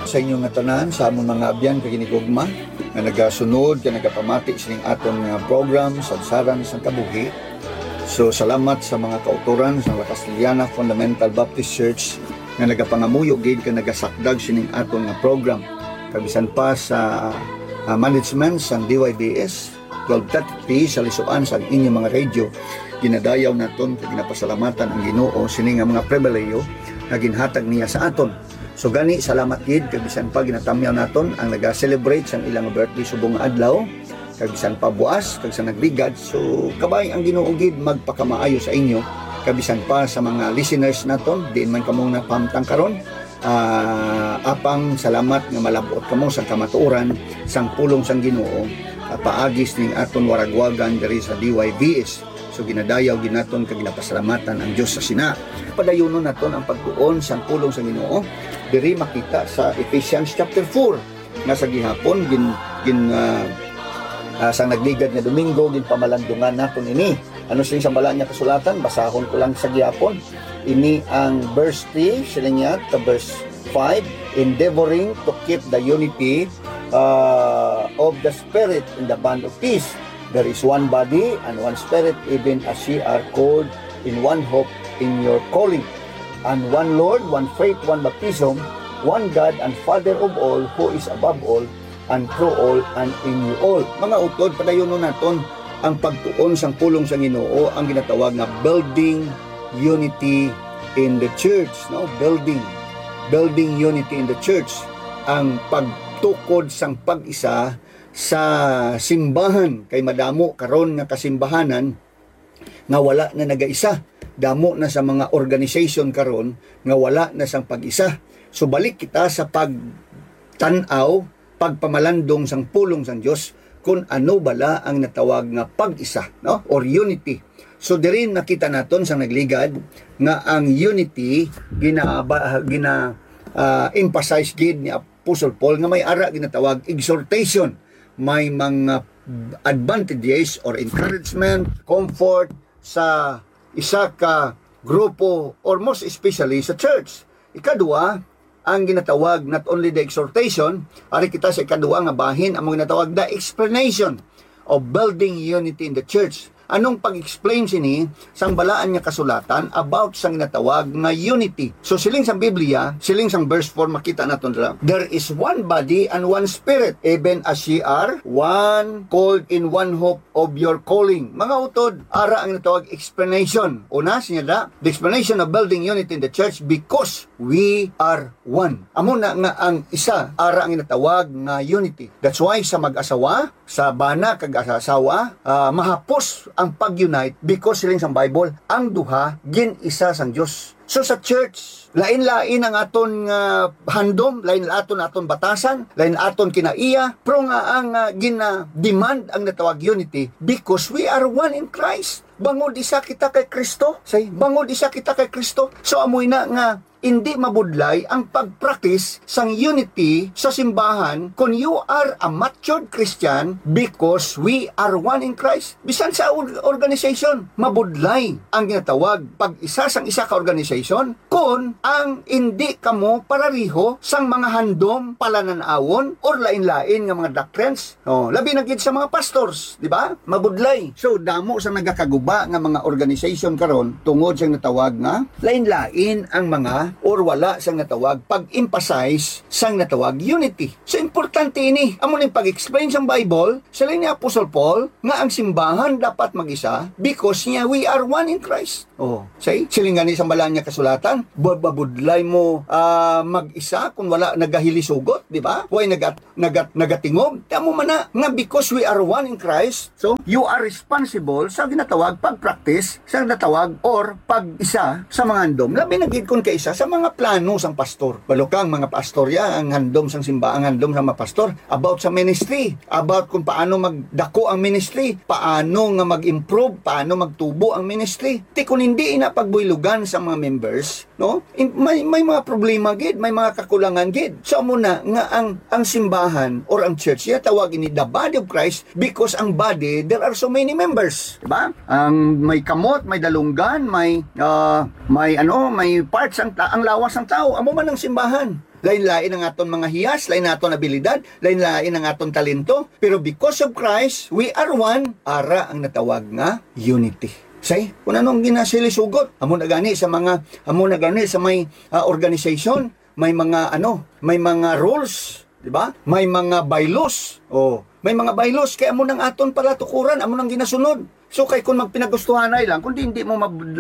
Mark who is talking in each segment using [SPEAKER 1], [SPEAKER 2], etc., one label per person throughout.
[SPEAKER 1] sa inyong nga tanan, sa among mga abyan kag ginigugma nga nagasunod ka nagapamati sining aton nga program Sadsaran sang Kabuhi. So salamat sa mga kauturan sa La Castellana Fundamental Baptist Church nga nagapangamuyo gid ka nagasakdag sining aton nga program. Kabisan pa sa management sang DYBS 1230 sa lisuan sa inyong mga radio. Ginadayaw naton kag ginapasalamatan ang Ginoo sining nga mga pribileyo nga ginhatag niya sa aton. So gani salamat gid kag bisan pa ginatamyaw naton ang naga-celebrate sang ilang birthday subong nga adlaw kag bisan pa buas kag sa nagligad. So kabay ang Ginoo gid magpakamaayo sa inyo kag bisan pa sa mga listeners naton diin man kamo napamtang karon. Apang salamat nga malabot kamo sa kamatuoran sang pulong sang Ginoo paagis ning aton waragwagan diri sa DYBS. So ginadayaw ginaton kag ginapasalamatan ang Dios sa sina. Padayonon naton ang pagtuon sang pulong sang Ginoo. Diri makita sa Ephesians chapter 4 nga sa gihapon sa nagligad nga Domingo ginpamalandungan naton ini. Ano sining sambala niya kasulatan? Basahon ko lang sa gihapon. Ini ang verse 3 siling niya ta verse 5, endeavoring to keep the unity of the Spirit in the bond of peace. There is one body and one Spirit, even as ye are called in one hope in your calling. And one Lord, one faith, one baptism, one God and Father of all, who is above all, and through all, and in you all. Mga utod, padayonon naton ang pagtuon sang pulong sang Ginoo, ang ginatawag na building unity in the church. No? Building unity in the church. Ang pagtukod sang pag-isa sa simbahan. Kay madamo karon nga kasimbahanan nga wala na nagaisa. Damo na sa mga organization karon nga wala na sang pag-isa. So balik kita sa pagtanaw, pagpamalandong sang pulong sang Dios kung ano bala ang natawag nga pag-isa, no? Or unity. So diri nakita naton sang nagligad nga ang unity emphasize gid ni Apostle Paul nga may ara ginatawag exhortation. May mga advantages or encouragement, comfort sa isa ka grupo or most especially sa church. Ikadua, ang ginatawag not only the exhortation, ari kita sa ikadua nga bahin ang ginatawag the explanation of building unity in the church. Anong pag-explain sini sang balaan nga kasulatan about sang ginatawag nga unity. So siling sang Biblia, siling sang verse 4 makita naton dira. There is one body and one spirit, even as ye are one, called in one hope of your calling. Mga utod, ara ang ginatawag explanation. Una siya da, the explanation of building unity in the church because we are one. Amo na nga ang isa ara ang ginatawag nga unity. That's why sa mag-asawa, sa bana kag asawa, mahapos ang pag-unite because siling sa Bible, ang duha gin-isa sang Dios. So sa church, lain-lain ang aton handom, lain aton batasan, lain aton kinaiya, pero nga ang gina-demand ang natawag unity because we are one in Christ. Bangod isa kita kay Kristo. Bangod isa kita kay Kristo. So amoy na nga hindi mabudlay ang pag-practice sang unity sa simbahan kung you are a matured Christian because we are one in Christ. Bisan sa organization, mabudlay ang ginatawag pag-isa sang isa ka organization kung ang hindi kamo parariho sang mga handom, palananawon or lain-lain nga mga doctrines. Labi na gid sa mga pastors, di ba? Mabudlay. So damo sa nagakaguba nga mga organization karon tungod sa natawag nga lain-lain ang mga or wala sang natawag pag-emphasize sang natawag unity. So importante ini. Amo ning pag-explain sang Bible, sila ni Apostle Paul nga ang simbahan dapat mag-isa because niya we are one in Christ. Siling gani sang balaan niya kasulatan, babudlay mo mag-isa kung wala nagahilisugot, di ba? Huwag nagatingog. Tamo man na nga because we are one in Christ, so you are responsible sa ginatawag pag-practice sa natawag or pag-isa sa mga handom. Labi na gid kon kaisa sa mga plano sang pastor. Balukang mga pastorya ang handom sang simbahan, ang handom sa mga pastor about sa ministry, about kung paano magdako ang ministry, paano nga mag-improve, paano magtubo ang ministry. Ti kung hindi ina pagbuylugan sa mga members, no? May mga problema gid, may mga kakulangan gid. So muna nga ang simbahan or ang church ya tawagin ni the body of Christ because ang body there are so many members, di ba? Ang may kamot, may dalunggan, may parts ang lawas ng tao. Amo man ang simbahan. Lain-lain ang aton mga hiyas, lain aton abilidad, lain-lain ang aton talento. Pero because of Christ, we are one. Ara ang natawag nga unity. Say, kung anong ginasilisugot, amo na gani sa may organization, may mga rules, di ba? May mga bylaws. May mga bylaws kaya amo nang aton pala tukuran, amo nang ginasunod. So kay kung magpinagustuhan ay lang, kundi hindi mo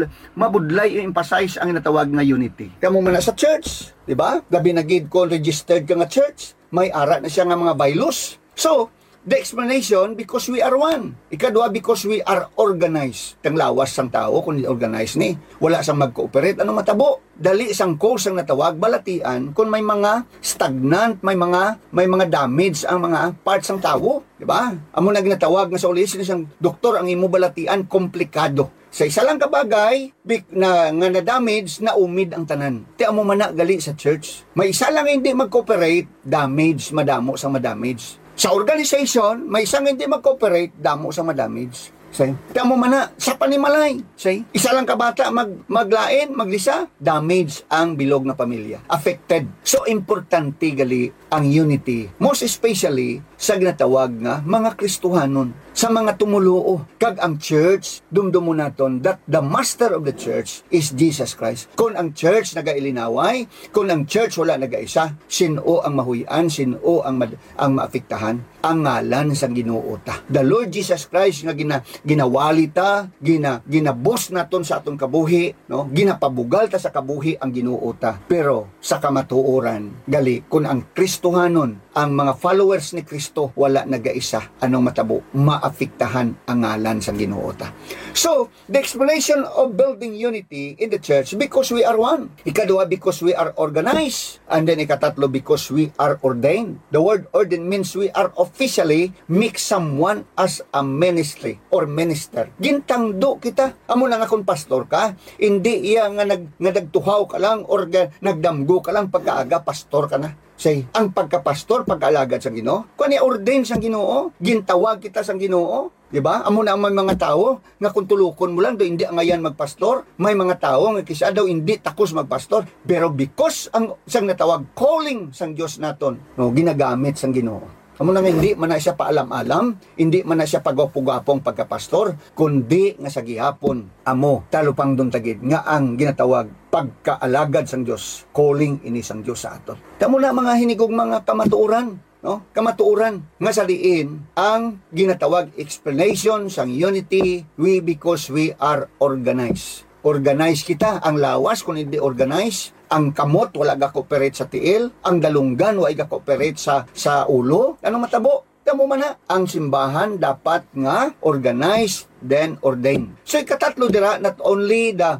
[SPEAKER 1] mabudlay i-emphasize ang natawag nga unity. Kaya mo man sa church, di ba? Gabi na gid ko registered ka nga church, may ara na siya nga mga bylaws. So, the explanation, because we are one. Ikadua, because we are organized. Tang lawas sang tao, kung organized ni, wala sang mag-cooperate, anong matabo? Dali isang cause ang natawag, balatian, kung may mga stagnant, may mga damage ang mga parts ng tao. Diba? Amo na ginatawag nga sa ulis, isang doktor ang imo balatian, komplikado. Sa isa lang kabagay, na damage, na umid ang tanan. Ti amo man na gali sa church. May isa lang hindi mag-cooperate, damage, madamo sa madamage. Sa organization, may isang hindi mag-cooperate, damo sa madamage. Say, tamo man na, sa panimalay. Say, isa lang kabata maglain, maglisa, damage ang bilog na pamilya. Affected. So, importante gali ang unity. Most especially, sa ginatawag nga, mga Kristohanon. Sa mga tumuluo. Kag ang church, dumdumo naton that the master of the church is Jesus Christ. Kung ang church nagailinaway, kung ang church wala nagaisa, sino ang mahuyan, sino ang maapektahan? Ang ngalan sa Ginoo ta. The Lord Jesus Christ nga ginawali ta, ginabos naton sa atong kabuhi, no? Ginapabugal ta sa kabuhi ang Ginoo ta. Pero sa kamatuoran, gali kung ang Kristohanon, ang mga followers ni Kristo wala nagaisa, anong matabo? Maapektahan ang ngalan sa Ginoo ta. So, the explanation of building unity in the church, because we are one. Ikadua, because we are organized. And then ikatatlo, because we are ordained. The word ordained means we are officially make someone as a ministry or minister. Gintangdo kita. Amo na nga kung pastor ka, hindi iya nga nagtuhaw ka lang or nagdamgo ka lang pagkaaga, pastor ka na. Say, ang pagkapastor, pagkaalagad sa Ginoo, kung ni-ordain sa Ginoo, gintawag kita sa Ginoo, di ba? Amo na may mga tao nga kung tulukon mo lang do hindi ngayon magpastor, may mga tao nga kisa daw hindi takos magpastor, pero because ang sang natawag calling sang Dios naton, no, ginagamit sang Ginoo. Amo na nga hindi man na siya paalam-alam, hindi man na siya pagwapong-gwapong pagkapastor, kundi nga sa gihapon amo talupang dun tagid nga ang ginatawag pagkaalagad sang Dios, calling ini sang Dios sa aton. Kamo na mga hinigog mga kamatuoran, no? Kamatuoran nga saliin ang ginatawag explanation sang unity, because we are organized. Organize kita, ang lawas kung hindi organize, ang kamot wala ga-cooperate sa tiil, ang dalunggan wala ga-cooperate sa ulo, anong matabo? Tamo man na, ang simbahan dapat nga organized, then ordained. So ikatatlo dira, not only the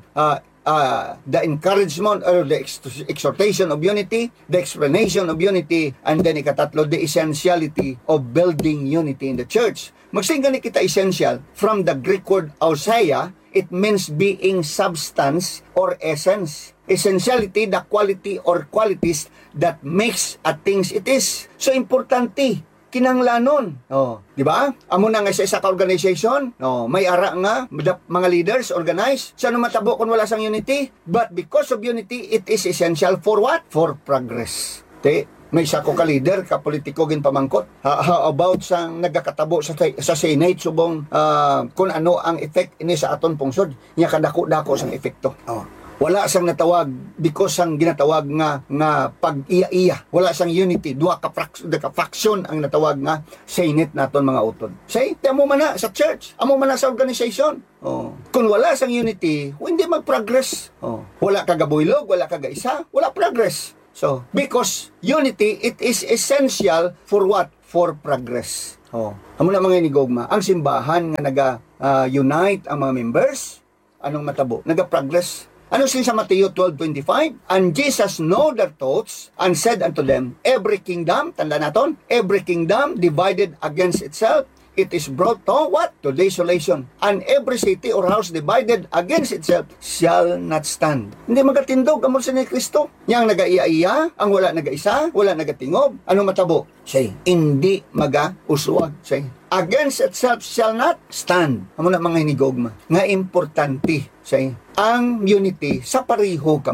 [SPEAKER 1] encouragement or the exhortation of unity, the explanation of unity, and then ikatatlo, the essentiality of building unity in the church. Magsinggan kita essential from the Greek word ousia. It means being substance or essence. Essentiality, the quality or qualities that makes a things it is. So, importante, kinanglanon. Di ba? Amo na nga sa isa ka organization, may ara nga, mga leaders organize. Saan matabo kung wala sang unity? But because of unity, it is essential for what? For progress. May isa ko ka-leader, ka-politiko gin pamangkot. How about sang nagkakatabo sa Senate subong kung ano ang effect ini sa aton pungsod. Nya kadako-dako sang epekto. Wala sang natawag because sang ginatawag nga pag-iya-iya. Wala sang unity. Duha ka faction ang natawag nga Senate naton mga utod. Say, amo man na sa church, amo man na sa organization. Kung wala sang unity, hindi mag-progress. Wala ka gabuylog, wala ka gaisa, wala progress. So, because unity, it is essential for what? For progress. Amo na mga inigogma, ang simbahan nga naga-unite ang mga members, anong matabo? Naga-progress. Ano sin sa Mateo 12:25? And Jesus know their thoughts and said unto them, every kingdom, tanda naton, every kingdom divided against itself, it is brought to what? To desolation. And every city or house divided against itself shall not stand. Hindi magatindog amon sa ni Kristo. Yang nagaiya-iya, ang wala nagaisa, wala nagatingob. Ano matabo? Say, hindi maga-uswag. Say, against itself shall not stand. Amo na mga hinigogma. Nga importante, say, ang unity sa pariho kamo.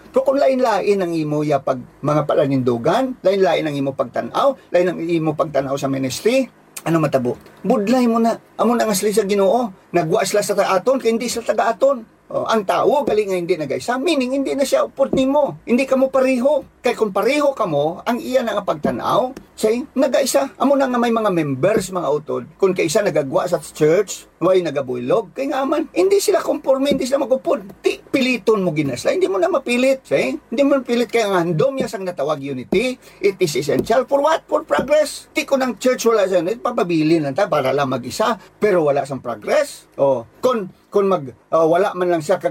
[SPEAKER 1] Pero kung lain-lain ang imo ya pag mga palanindugan, lain-lain ang imo pagtanaw, lain ang imo pagtanaw sa ministry, ano matabo? Budlay mo na. Amo na nga sila sa Ginoo. Nagwa sila sa aton, kaya hindi sila taga-aton. Ang tao, galing nga hindi nag-isa, meaning hindi na siya upod nimo. Hindi ka mo pareho. Kaya kung pareho ka mo, ang iya na nga pagtanaw, say, nag-isa. Amo na nga may mga members, mga utod. Kung kaisa nagagwa sa church, way nagabuilog, kaya nga man, hindi sila conforme, hindi sila magupod. Di, piliton mo ginasla, hindi mo na mapilit. Say, hindi mo mapilit, kaya nga handom niya sang natawag unity. It is essential for what? For progress. Di ko ng church wala sa unit, papabilin lang tayo para lang mag-isa, pero wala sang progress. Kung wala man lang siya kag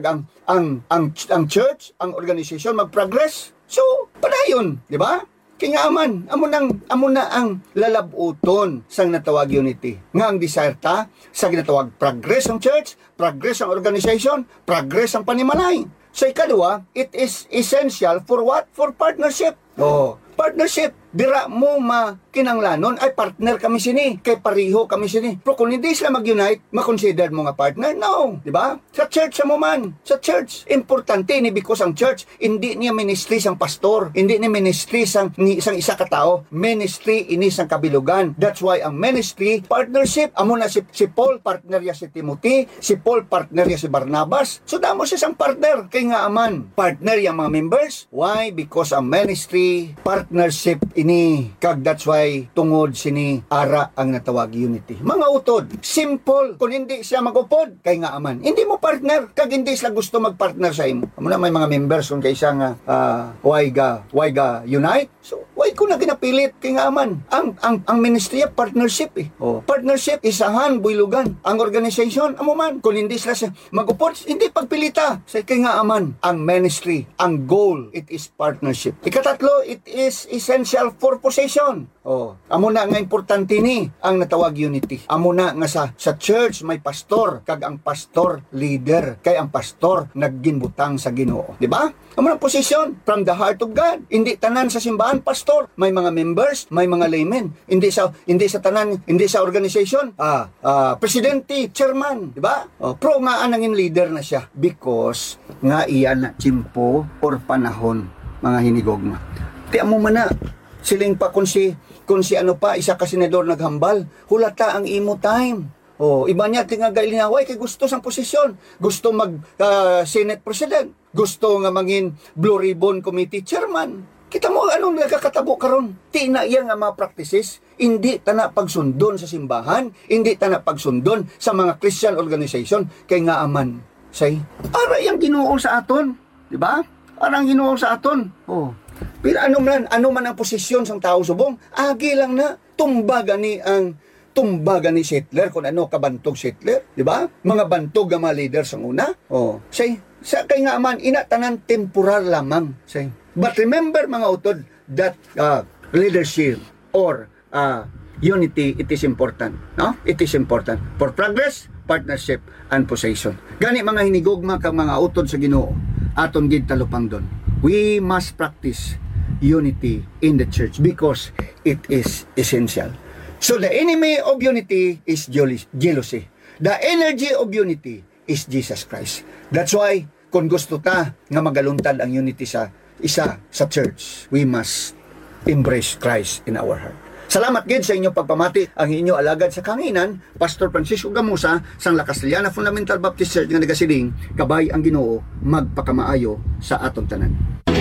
[SPEAKER 1] ang church, ang organization mag-progress. So, padayon, di ba? Kaya nga aman, amo na ang lalabuton sang natawag unity. Nga ang desire ta sa ginatawag progress ang church, progress ang organization, progress ang panimalay. So ikadua, it is essential for what? For partnership. Partnership. Dira mo makinanglanon ay partner kami sini, kay pariho kami sini. Pero kung hindi sila mag-unite, makonsider mo nga partner? No, di ba? Sa church mo man, sa church. Importante ni because ang church hindi niya ministry sang pastor, hindi ni ministry sang isa ka tao, ministry ini sang kabilugan. That's why ang ministry partnership. Amo na si Paul partner ya si Timothy, si Paul partner ya si Barnabas. So damo siya sang partner kay nga aman. Partner yang mga members. Why? Because ang ministry partnership ini kag that's why tungod sini ara ang natawag unity. Mga utod, simple. Kung hindi siya magupod, kay nga aman. Hindi mo partner, kag hindi sila gusto magpartner sa imo. Amo na may mga members kung kaysa nga why ga unite. So, why ko na ginapilit kay nga aman. Ang ministry partnership Partnership isahan buylugan. Ang organization amo man kung hindi sila magupod, hindi pagpilita. Say kay nga aman. Ang ministry, ang goal, it is partnership. Ikatatlo, it is essential for possession. Amo na nga importante ni ang natawag unity. Amo na nga sa church may pastor, kag ang pastor leader, kay ang pastor nagginbutang sa Ginoo, di ba? Amo na posisyon from the heart of God. Hindi tanan sa simbahan pastor, may mga members, may mga laymen. Hindi sa tanan, hindi sa organization, presidente, chairman, di ba? Pro nga anangin leader na siya because nga iyan na timpo or panahon mga hinigogma. Ti amo man na siling pa kung si ano pa isa ka senador naghambal, hulata ang imo time. Iba niya tingagal niya, kay gusto sang posisyon, gusto mag Senate President, gusto nga mangin Blue Ribbon Committee Chairman. Kita mo anong nagkakatabo karon? Ti na iya nga mga practices, hindi ta na pagsundon sa simbahan, hindi ta na pagsundon sa mga Christian organization kay nga aman say ara yang Ginoo sa aton, di ba? Ara ang Ginoo sa aton. Pero ano man ang posisyon sang tao subong, agi lang na tumbaga ni settler kung ano kabantog settler, di ba? Mga bantog nga mga leaders ang una. Say sa kay nga man ina tanan temporal lamang say. But remember mga utod that leadership or unity, it is important, no? It is important for progress, partnership and possession. Gani mga hinigugma kang mga utod sa Ginoo aton gid talupangdon. We must practice unity in the church because it is essential. So the enemy of unity is jealousy. The energy of unity is Jesus Christ. That's why kung gusto ta nga magaluntad ang unity sa church, we must embrace Christ in our heart. Salamat gid sa inyong pagpamati. Ang inyo alagad sa kanginan, Pastor Francisco Gamusa sang La Castellana Fundamental Baptist Church nga nagasiling, kabay ang Ginoo magpakamaayo sa aton tanan.